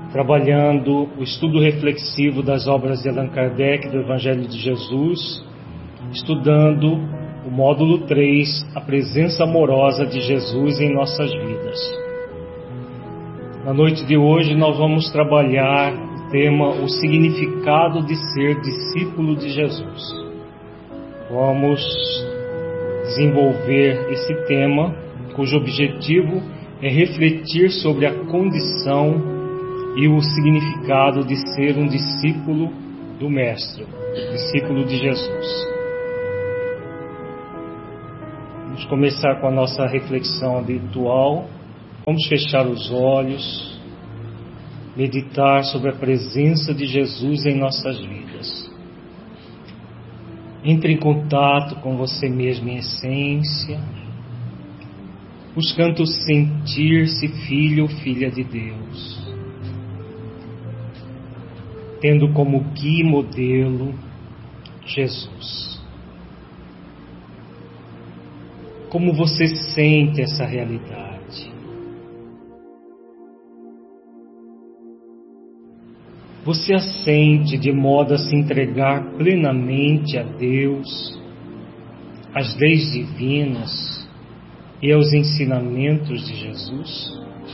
trabalhando o estudo reflexivo das obras de Allan Kardec do Evangelho de Jesus, estudando o módulo 3, a presença amorosa de Jesus em nossas vidas. Na noite de hoje nós vamos trabalhar o tema, o significado de ser discípulo de Jesus. Vamos desenvolver esse tema, cujo objetivo é refletir sobre a condição e o significado de ser um discípulo do Mestre, discípulo de Jesus. Vamos começar com a nossa reflexão habitual. Vamos fechar os olhos, meditar sobre a presença de Jesus em nossas vidas. Entre em contato com você mesmo em essência, buscando sentir-se filho ou filha de Deus, tendo como guia e modelo Jesus. Como você sente essa realidade? Você a sente de modo a se entregar plenamente a Deus, às leis divinas e aos ensinamentos de Jesus?